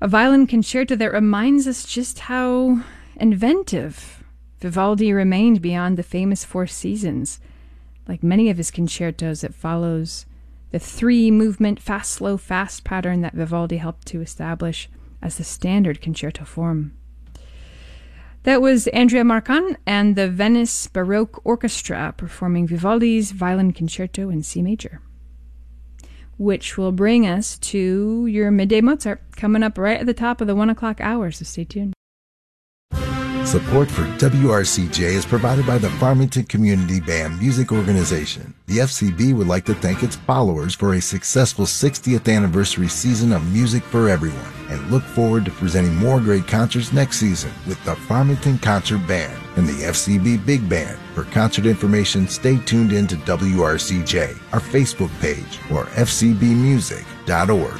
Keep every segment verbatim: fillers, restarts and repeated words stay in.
A violin concerto that reminds us just how inventive Vivaldi remained beyond the famous Four Seasons. Like many of his concertos, it follows the three-movement fast-slow-fast pattern that Vivaldi helped to establish as the standard concerto form. That was Andrea Marcon and the Venice Baroque Orchestra performing Vivaldi's Violin Concerto in C major, which will bring us to your Midday Mozart, coming up right at the top of the one o'clock hour, so stay tuned. Support for W R C J is provided by the Farmington Community Band Music Organization. The F C B would like to thank its followers for a successful sixtieth anniversary season of music for everyone and look forward to presenting more great concerts next season with the Farmington Concert Band and the F C B Big Band. For concert information, stay tuned in to W R C J, our Facebook page, or f c b music dot org.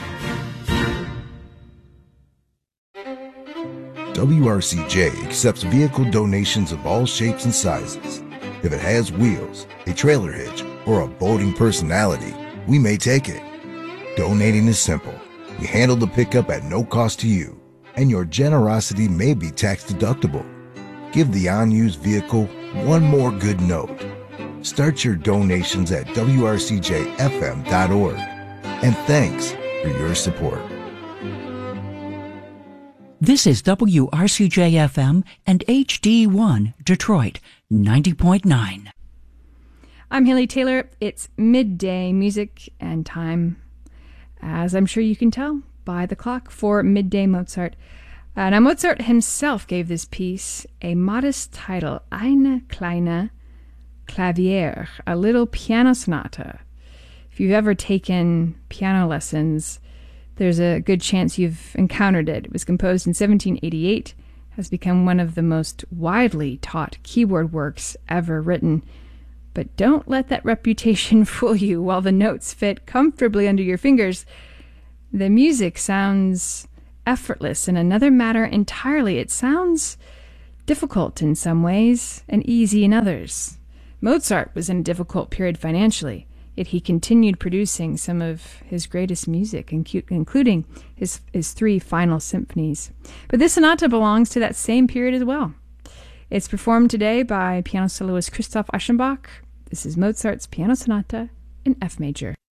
W R C J accepts vehicle donations of all shapes and sizes. If it has wheels, a trailer hitch, or a boating personality, we may take it. Donating is simple. We handle the pickup at no cost to you, and your generosity may be tax deductible. Give the unused vehicle one more good note. Start your donations at w r c j f m dot org. And thanks for your support. This is W R C J F M and H D one Detroit ninety point nine. I'm Haley Taylor. It's midday music and time, as I'm sure you can tell by the clock, for Midday Mozart. Uh, now, Mozart himself gave this piece a modest title, Eine kleine Klavier, a little piano sonata. If you've ever taken piano lessons, there's a good chance you've encountered it. It was composed in seventeen eighty-eight, has become one of the most widely taught keyboard works ever written. But don't let that reputation fool you. While the notes fit comfortably under your fingers, the music sounds effortless in another matter entirely. It sounds difficult in some ways and easy in others. Mozart was in a difficult period financially, yet he continued producing some of his greatest music, including his, his three final symphonies. But this sonata belongs to that same period as well. It's performed today by piano soloist Christoph Eschenbach. This is Mozart's Piano Sonata in F major.